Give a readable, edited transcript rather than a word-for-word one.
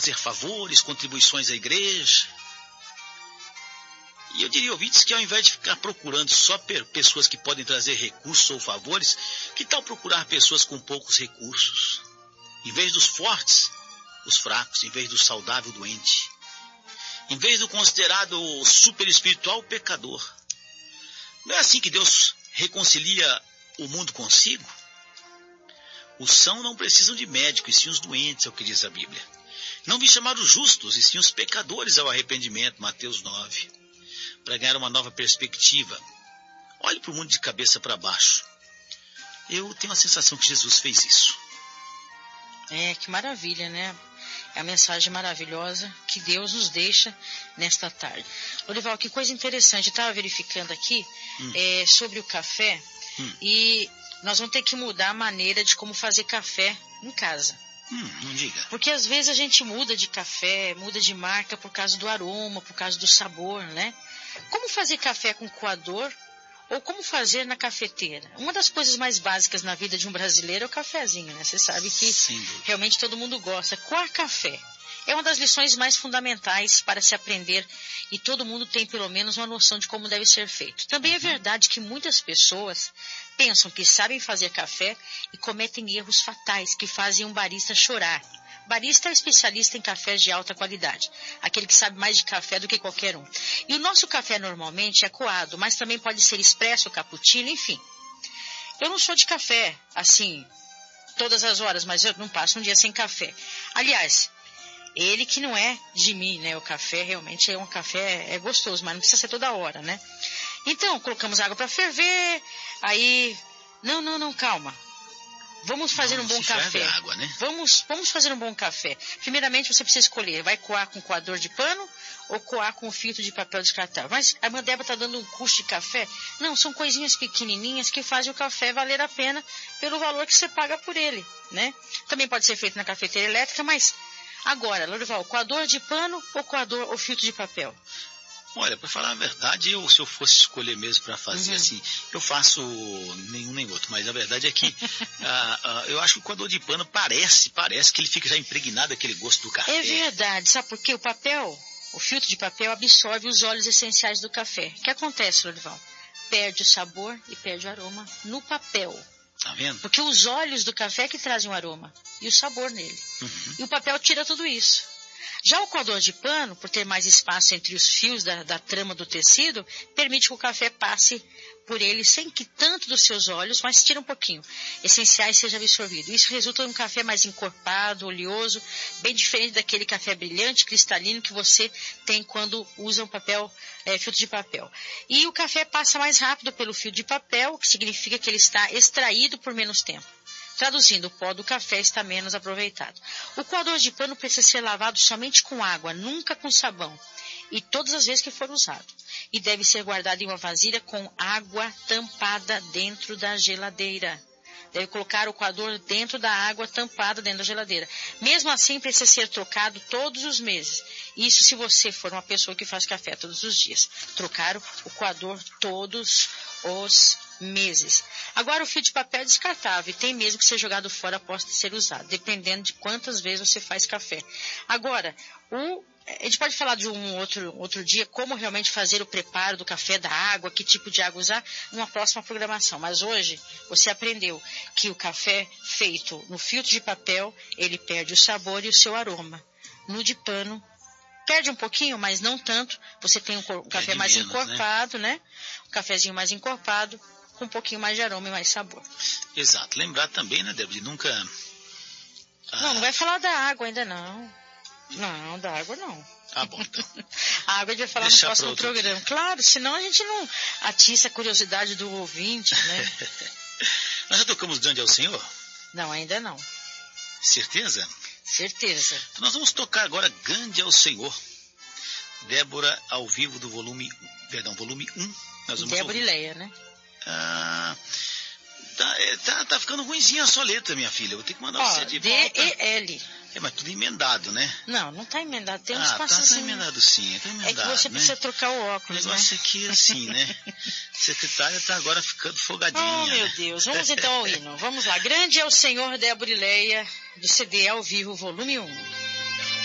fazer favores, contribuições à igreja. E eu diria, ouvintes, que ao invés de ficar procurando só pessoas que podem trazer recursos ou favores, que tal procurar pessoas com poucos recursos? Em vez dos fortes, os fracos. Em vez do saudável, o doente. Em vez do considerado super espiritual, o pecador. Não é assim que Deus reconcilia o mundo consigo? Os sãos não precisam de médico, e sim os doentes, é o que diz a Bíblia. Não vim chamar os justos, e sim os pecadores ao arrependimento, Mateus 9. Para ganhar uma nova perspectiva, olhe para o mundo de cabeça para baixo. Eu tenho a sensação que Jesus fez isso. Que maravilha, né? É a mensagem maravilhosa que Deus nos deixa nesta tarde. Lorival, que coisa interessante. Eu estava verificando aqui sobre o café e nós vamos ter que mudar a maneira de como fazer café em casa. Não diga. Porque às vezes a gente muda de café, muda de marca por causa do aroma, por causa do sabor, né? Como fazer café com coador ou como fazer na cafeteira? Uma das coisas mais básicas na vida de um brasileiro é o cafezinho, né? Você sabe que realmente todo mundo gosta. Coar café é uma das lições mais fundamentais para se aprender e todo mundo tem pelo menos uma noção de como deve ser feito. Também é verdade que muitas pessoas pensam que sabem fazer café e cometem erros fatais que fazem um barista chorar. Barista é especialista em cafés de alta qualidade, aquele que sabe mais de café do que qualquer um. E o nosso café normalmente é coado, mas também pode ser expresso, cappuccino, enfim. Eu não sou de café, assim, todas as horas, mas eu não passo um dia sem café. Aliás, ele que não é de mim, né? O café realmente é gostoso, mas não precisa ser toda hora, né? Então, colocamos água para ferver, aí... Não, calma. Vamos fazer um bom café. Água, né? Vamos fazer um bom café. Primeiramente, você precisa escolher, vai coar com coador de pano ou coar com filtro de papel descartável. Mas a irmã Débora está dando um custo de café? Não, são coisinhas pequenininhas que fazem o café valer a pena pelo valor que você paga por ele, né? Também pode ser feito na cafeteira elétrica, mas agora, Lorival, coador de pano ou coador ou filtro de papel? Olha, para falar a verdade, se eu fosse escolher mesmo para fazer assim, eu faço nenhum nem outro, mas a verdade é que eu acho que o coador de pano parece que ele fica já impregnado aquele gosto do café. É verdade, sabe por quê? O filtro de papel absorve os óleos essenciais do café. O que acontece, Lorival? Perde o sabor e perde o aroma no papel. Tá vendo? Porque os óleos do café que trazem o aroma e o sabor nele. E o papel tira tudo isso. Já o coador de pano, por ter mais espaço entre os fios da trama do tecido, permite que o café passe por ele sem que tanto dos seus óleos, mas tira um pouquinho, essenciais seja absorvido. Isso resulta em um café mais encorpado, oleoso, bem diferente daquele café brilhante, cristalino que você tem quando usa filtro de papel. E o café passa mais rápido pelo fio de papel, o que significa que ele está extraído por menos tempo. Traduzindo, o pó do café está menos aproveitado. O coador de pano precisa ser lavado somente com água, nunca com sabão, e todas as vezes que for usado. E deve ser guardado em uma vasilha com água tampada dentro da geladeira. Deve colocar o coador dentro da água tampada dentro da geladeira. Mesmo assim, precisa ser trocado todos os meses. Isso se você for uma pessoa que faz café todos os dias. Trocar o coador todos os meses. Agora, o fio de papel é descartável e tem mesmo que ser jogado fora após ser usado, dependendo de quantas vezes você faz café. Agora, a gente pode falar de um outro dia como realmente fazer o preparo do café, da água, que tipo de água usar, numa próxima programação. Mas hoje você aprendeu que o café feito no filtro de papel, ele perde o sabor e o seu aroma. No de pano, perde um pouquinho, mas não tanto. Você tem um café mais encorpado, né? Um cafezinho mais encorpado, com um pouquinho mais de aroma e mais sabor. Exato. Lembrar também, né, Débora, de nunca... Não vai falar da água ainda não. Não, da água não. Ah, bom, então. A água a gente vai falar no próximo programa. Dia. Claro, senão a gente não atiça a curiosidade do ouvinte, né? Nós já tocamos Grande ao Senhor? Não, ainda não. Certeza? Certeza. Então nós vamos tocar agora Grande ao Senhor. Débora, ao vivo do volume 1. Nós vamos Débora e Leia, né? Tá ficando ruimzinha a sua letra, minha filha. Eu vou ter que mandar você de volta. D-E-L. Mas tudo emendado, né? Não tá emendado. Tem um espaço tá emendado sim. Tá emendado, é que você precisa trocar o óculos, né? O negócio aqui é assim, né? Secretária tá agora ficando folgadinha. Oh, meu Deus. Vamos então ao hino. Vamos lá. Grande é o Senhor, Débora e Leia, do CD ao vivo, volume 1.